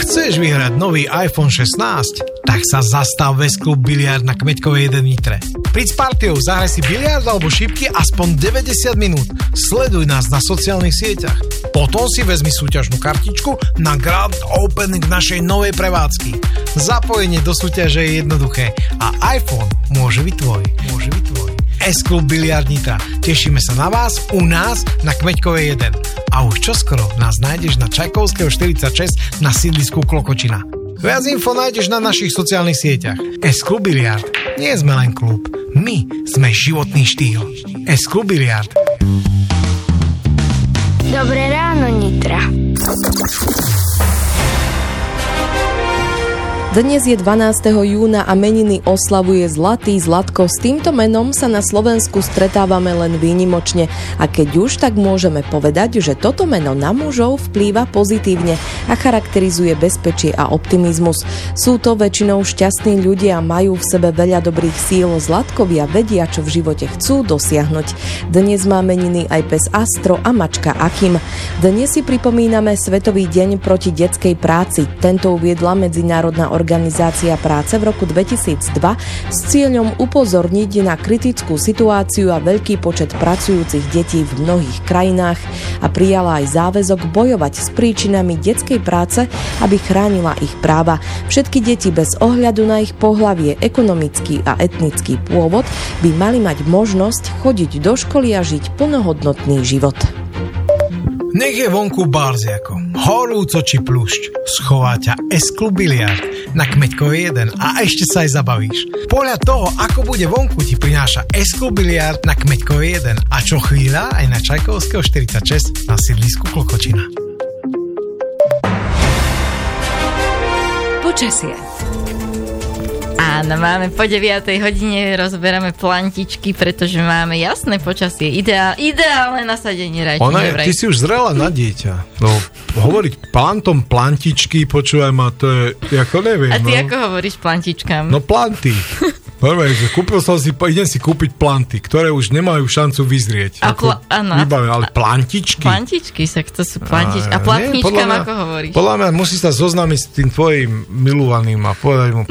chceš vyhrať nový iPhone 16, tak sa zastav v S-Klub Biliard na Kmeďkovej 1 Nitre. Príď s partiou, zahraj si biliard alebo šipky aspoň 90 minút. Sleduj nás na sociálnych sieťach. Potom si vezmi súťažnú kartičku na Grand Opening našej novej prevádzky. Zapojenie do súťaže je jednoduché a iPhone môže byť tvoj. S-Klub Biliard Nitra. Tešíme sa na vás u nás na Kmeďkovej 1. A už čoskoro nás nájdeš na Čajkovského 46 na sídlisku Klokočina. Viac info nájdeš na našich sociálnych sieťach. S-Klub Biliard. Nie sme len klub. My sme životný štýl. S-Klub Biliard. Dobré ráno, Nitra. Dnes je 12. júna a meniny oslavuje Zlatý Zlatko. S týmto menom sa na Slovensku stretávame len výnimočne a keď už, tak môžeme povedať, že toto meno na mužov vplýva pozitívne a charakterizuje bezpečie a optimizmus. Sú to väčšinou šťastní ľudia a majú v sebe veľa dobrých síl. Zlatkovia vedia, čo v živote chcú dosiahnuť. Dnes má meniny aj pes Astro a mačka Akim. Dnes si pripomíname Svetový deň proti detskej práci. Tento uviedla Medzinárodná organizácia práce v roku 2002 s cieľom upozorniť na kritickú situáciu a veľký počet pracujúcich detí v mnohých krajinách a prijala aj záväzok bojovať s príčinami detskej práce, aby chránila ich práva. Všetky deti bez ohľadu na ich pohlavie, ekonomický a etnický pôvod by mali mať možnosť chodiť do školy a žiť plnohodnotný život. Nech je vonku barziako, horúco či pľúšť, schová ťa S-Klub Biliard na Kmeďkovej 1 a ešte sa aj zabavíš. Podľa toho, ako bude vonku, ti prináša S-Klub Biliard na Kmeďkovej 1 a čo chvíľa aj na Čajkovského 46 na sídlisku Klokočina. Počasie. Áno, máme po 9. hodine, rozberáme plantičky, pretože máme jasné počasie. Ideálne nasadenie rajčí. Ty si už zrela na dieťa. No, hovoriť plantom plantičky, počúvaj ma, to je, ako neviem. A ty ako hovoríš plantičkám? No planty. Prvé, že idem si kúpiť planty, ktoré už nemajú šancu vyzrieť. Áno. Ale plantičky. Plantičky, to sú plantičky. A platničkám ako hovoríš? Podľa mňa musí sa zoznámiť s tým tvojim milovaným a povedať mu,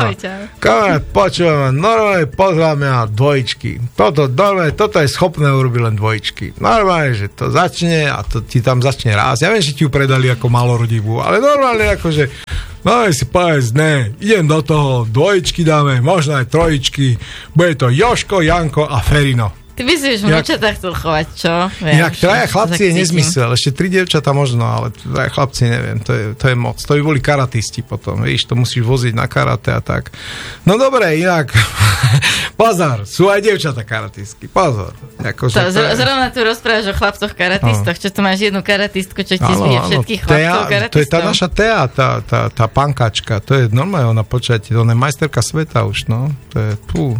počúvaj, normálne pozrám na dvojičky. Toto je schopné urobiť len dvojičky. Normálne, že to začne a to ti tam začne rásť. Ja viem, že ti ju predali ako malorodivú, ale normálne akože si povedz, idem do toho, dvojičky dáme, možno aj trojičky, bude to Jožko, Janko a Ferino. Ty by si už vnúčatá chcel chovať, čo? Inak traja chlapci je nezmysel, ešte 3 dievčatá možno, ale traja chlapci neviem, to je moc. To by boli karatisti potom, víš, to musíš voziť na karate a tak. No dobre, inak, pozor, sú aj dievčatá karatistky, pozor. Zrovna tu rozprávaš o chlapcoch karatistoch, čo tu máš jednu karatistku, čo ti zbije všetkých chlapcov karatistov. To je tá naša Tea, tá pankačka, to je normálne, ona počujete, ona je majsterka sveta už, no, to je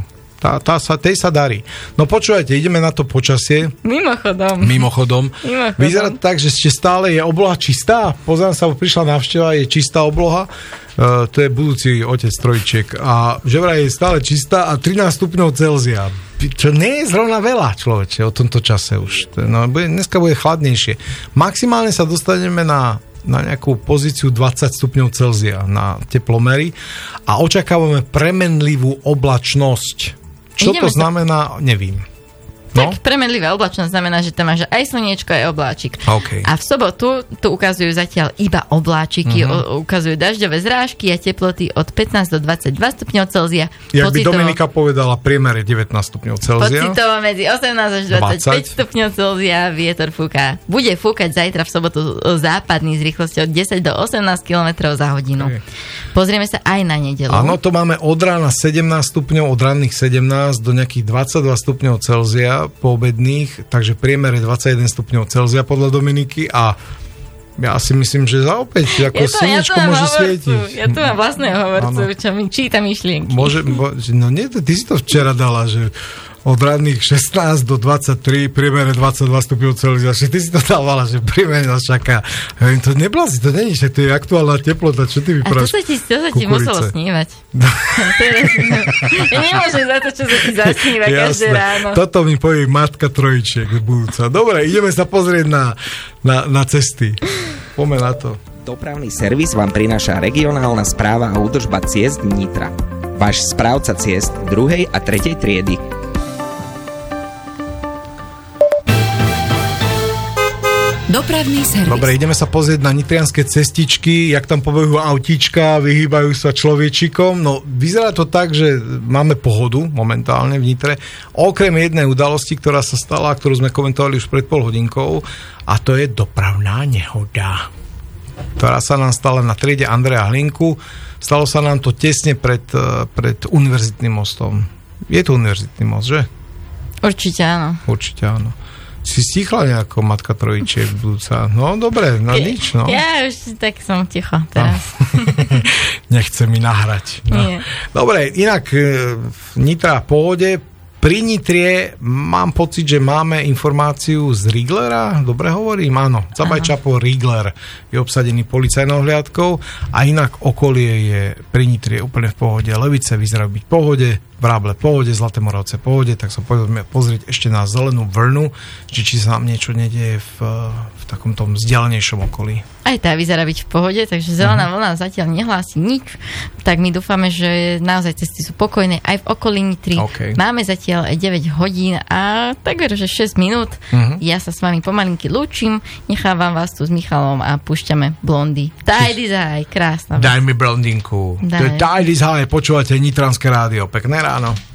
tej sa darí. No počúvajte, ideme na to počasie. Mimochodom. Vyzerá tak, že ešte stále je obloha čistá. Pozerám sa, prišla návšteva, je čistá obloha. To je budúci otec trojčiek. A že vraj je stále čistá a 13 stupňov Celzia. Čo nie je zrovna veľa, človeče, o tomto čase už. Dneska bude chladnejšie. Maximálne sa dostaneme na nejakú pozíciu 20 stupňov Celzia na teplomery a očakávame premenlivú oblačnosť. Čo to znamená, nevím. No? Tak premenlivá oblačnosť znamená, že tam máš aj slniečko, aj obláčik. Okay. A v sobotu tu ukazujú zatiaľ iba obláčiky, ukazujú dažďové zrážky a teploty od 15 do 22 stupňov Celzia. Jak by Dominika povedala, priemere 19 stupňov Celzia. Pocitovo medzi 18 až 25 stupňov Celzia, vietor fúka. Bude fúkať zajtra v sobotu západný s rýchlosťou 10 do 18 km za hodinu. Okay. Pozrieme sa aj na nedeľu. Áno, to máme od rána 17 stupňov, od ranných 17 do nejakých 22 stupňov Celzia poobedných, takže priemer je 21 stupňov Celzia podľa Dominiky a ja si myslím, že za opäť ako slnečko môže svietiť. Ja tu mám vlastného hovorcu, čo mi číta myšlienky. Ty si to včera dala, že od ranných 16 do 23, priemere 22 stupňov Celzia. Ty si to dávala, že priemere nás čaká. Ja viem, to neblázi, to není, že to je aktuálna teplota. Čo ty vypráš? A to sa ti muselo snívať. Ja nemôžem za to, čo sa ti zasníva každé ráno. Toto mi povie matka trojičiek budúca. Dobre, ideme sa pozrieť na cesty. Poďme na to. Dopravný servis vám prináša regionálna správa a údržba ciest Nitra. Váš správca ciest 2. a 3. triedy. Dopravný servis. Dobre, ideme sa pozrieť na nitrianske cestičky, jak tam pobehujú autíčka, vyhýbajú sa človečikom. No, vyzerá to tak, že máme pohodu momentálne v Nitre. Okrem jednej udalosti, ktorá sa stala, ktorú sme komentovali už pred pol hodinkou, a to je dopravná nehoda, ktorá sa nám stala na triede Andreja Hlinku. Stalo sa nám to tesne pred univerzitným mostom. Je to univerzitný most, že? Určite áno. Určite áno. Si stichla nejako Matka Trojičiek budúca? No, dobre, no nič, no. Ja už tak som ticho teraz. Nechce mi nahrať. No. Nie. Dobre, inak Nitra v pohode. Pri Nitrie mám pocit, že máme informáciu z Riglera. Dobre hovorím? Áno. Zabajčapo Rigler je obsadený policajnou hliadkou a inak okolie je pri Nitrie úplne v pohode. Levice vyzerajú byť v pohode, Vráble v pohode, Zlaté Moravce v pohode, tak sa poďme pozrieť ešte na Zelenú Vrnu, či sa nám niečo nedieje v takom tom vzdialenejšom okolí. Aj tá vyzerá byť v pohode, takže Zelená vlna zatiaľ nehlási nič, tak my dúfame, že naozaj cesty sú pokojné aj v okolí Nitry. Okay. Máme zatiaľ 9 hodín a takmer, že 6 minút. Ja sa s vami pomalinky lúčim, nechávam vás tu s Michalom a púšťame Blondy. Tide is high, krásna. Daj mi blondinku. The Tide is high, počúvate Nitranské rádio. Pekné ráno.